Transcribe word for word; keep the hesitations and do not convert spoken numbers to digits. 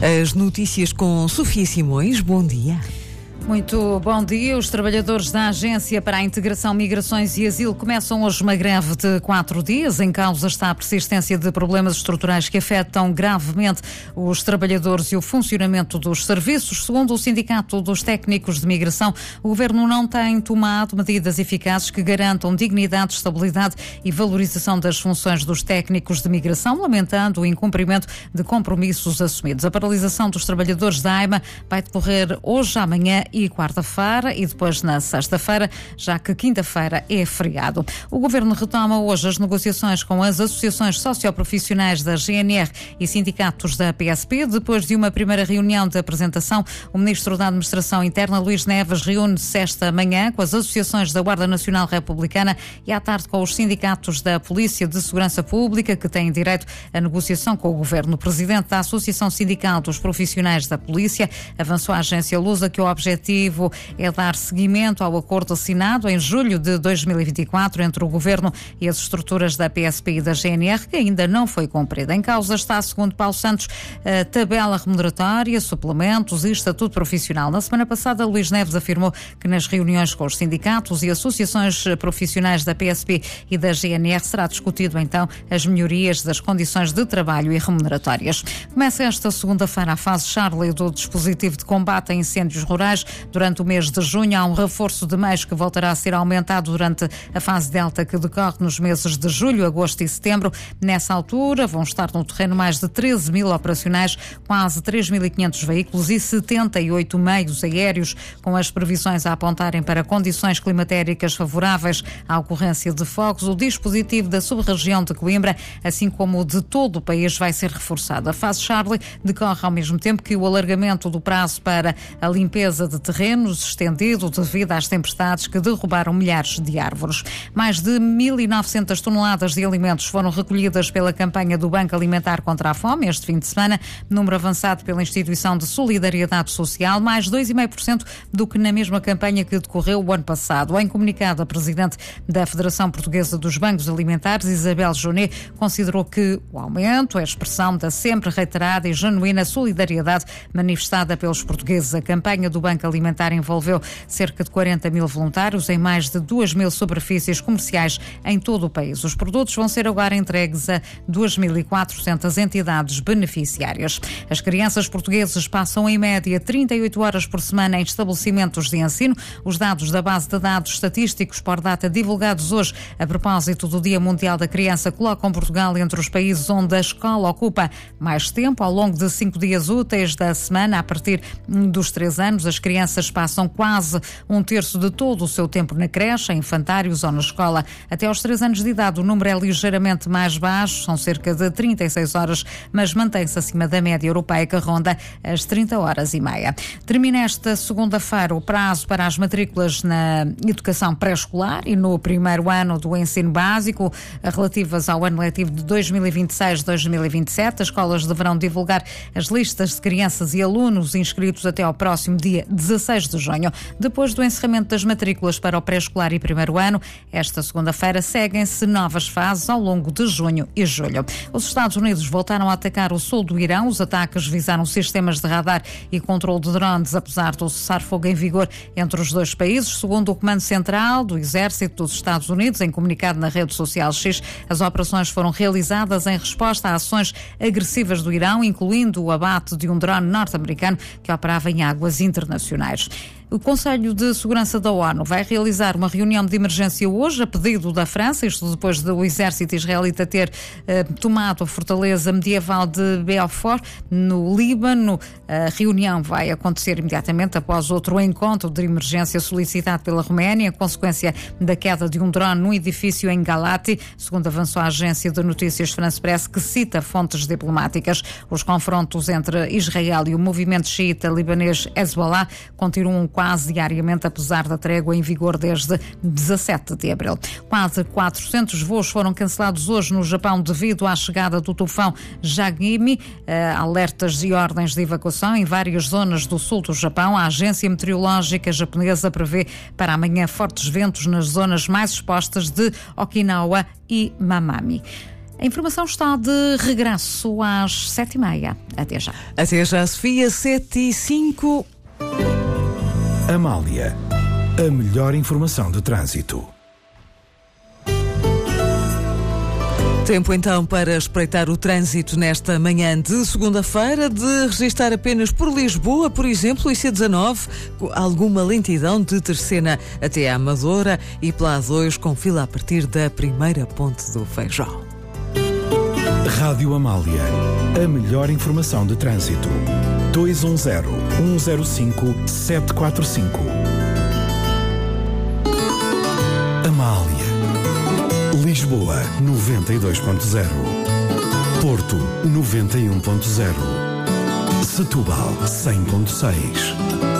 As notícias com Sofia Simões. Bom dia. Muito bom dia. Os trabalhadores da Agência para a Integração, Migrações e Asilo começam hoje uma greve de quatro dias. Em causa está a persistência de problemas estruturais que afetam gravemente os trabalhadores e o funcionamento dos serviços. Segundo o Sindicato dos Técnicos de Migração, o Governo não tem tomado medidas eficazes que garantam dignidade, estabilidade e valorização das funções dos técnicos de migração, lamentando o incumprimento de compromissos assumidos. A paralisação dos trabalhadores da AIMA vai decorrer hoje, amanhã e quarta-feira e depois na sexta-feira, já que quinta-feira é feriado. O Governo retoma hoje as negociações com as associações socioprofissionais da G N R e sindicatos da P S P. Depois de uma primeira reunião de apresentação, o Ministro da Administração Interna, Luís Neves, reúne-se esta manhã com as associações da Guarda Nacional Republicana e à tarde com os sindicatos da Polícia de Segurança Pública, que têm direito à negociação com o Governo. O Presidente da Associação Sindical dos Profissionais da Polícia avançou à agência Lusa que o objetivo é dar seguimento ao acordo assinado em julho de dois mil e vinte e quatro entre o Governo e as estruturas da P S P e da G N R, que ainda não foi cumprida. Em causa está, segundo Paulo Santos, a tabela remuneratória, suplementos e estatuto profissional. Na semana passada, Luís Neves afirmou que nas reuniões com os sindicatos e associações profissionais da P S P e da G N R será discutido então as melhorias das condições de trabalho e remuneratórias. Começa esta segunda-feira a fase Charlie do dispositivo de combate a incêndios rurais. Durante o mês de junho há um reforço de meios que voltará a ser aumentado durante a fase Delta, que decorre nos meses de julho, agosto e setembro. Nessa altura vão estar no terreno mais de treze mil operacionais, quase três mil e quinhentos veículos e setenta e oito meios aéreos, com as previsões a apontarem para condições climatéricas favoráveis à ocorrência de fogos. O dispositivo da sub-região de Coimbra, assim como o de todo o país, vai ser reforçado. A fase Charlie decorre ao mesmo tempo que o alargamento do prazo para a limpeza de terrenos estendido devido às tempestades que derrubaram milhares de árvores. Mais de mil e novecentas toneladas de alimentos foram recolhidas pela campanha do Banco Alimentar contra a Fome este fim de semana, número avançado pela Instituição de Solidariedade Social, mais dois vírgula cinco por cento do que na mesma campanha que decorreu o ano passado. Em comunicado, a Presidente da Federação Portuguesa dos Bancos Alimentares, Isabel Jonet, considerou que o aumento é expressão da sempre reiterada e genuína solidariedade manifestada pelos portugueses. A campanha do Banco Alimentar envolveu cerca de quarenta mil voluntários em mais de duas mil superfícies comerciais em todo o país. Os produtos vão ser agora entregues a duas mil e quatrocentas entidades beneficiárias. As crianças portuguesas passam em média trinta e oito horas por semana em estabelecimentos de ensino. Os dados da base de dados estatísticos por data divulgados hoje a propósito do Dia Mundial da Criança colocam Portugal entre os países onde a escola ocupa mais tempo. Ao longo de cinco dias úteis da semana, a partir dos três anos, as crianças passam quase um terço de todo o seu tempo na creche, em infantários ou na escola. Até aos três anos de idade, o número é ligeiramente mais baixo, são cerca de trinta e seis horas, mas mantém-se acima da média europeia, que ronda as trinta horas e meia. Termina esta segunda-feira o prazo para as matrículas na educação pré-escolar e no primeiro ano do ensino básico, relativas ao ano letivo de dois mil e vinte e seis a dois mil e vinte e sete. As escolas deverão divulgar as listas de crianças e alunos inscritos até ao próximo dia dezasseis de junho. Depois do encerramento das matrículas para o pré-escolar e primeiro ano, esta segunda-feira seguem-se novas fases ao longo de junho e julho. Os Estados Unidos voltaram a atacar o sul do Irão. Os ataques visaram sistemas de radar e controle de drones, apesar do cessar-fogo em vigor entre os dois países. Segundo o Comando Central do Exército dos Estados Unidos, em comunicado na rede social X, as operações foram realizadas em resposta a ações agressivas do Irão, incluindo o abate de um drone norte-americano que operava em águas internacionais. O Conselho de Segurança da ONU vai realizar uma reunião de emergência hoje, a pedido da França, isto depois do exército israelita ter eh, tomado a fortaleza medieval de Belfort, no Líbano. A reunião vai acontecer imediatamente após outro encontro de emergência solicitado pela Roménia, consequência da queda de um drone num edifício em Galati, segundo avançou a agência de notícias France Press, que cita fontes diplomáticas. Os confrontos entre Israel e o movimento xiita libanês Hezbollah continuam quase diariamente, apesar da trégua em vigor desde dezassete de abril. Quase quatrocentos voos foram cancelados hoje no Japão devido à chegada do tufão Yagami. Uh, alertas e ordens de evacuação em várias zonas do sul do Japão. A agência meteorológica japonesa prevê para amanhã fortes ventos nas zonas mais expostas de Okinawa e Mamami. A informação está de regresso às sete e meia. Até já. Até já, Sofia, sete e cinco. Amália, a melhor informação de trânsito. Tempo então para espreitar o trânsito nesta manhã de segunda-feira, de registrar apenas por Lisboa, por exemplo, I C dezanove, alguma lentidão de Terceira até a Amadora e pela A dois com fila a partir da primeira ponte do Feijó. Rádio Amália, a melhor informação de trânsito. dois um zero, um zero cinco, sete quatro cinco. Amália. Lisboa, noventa e dois ponto zero. Porto, noventa e um ponto zero. Setúbal, cem ponto seis.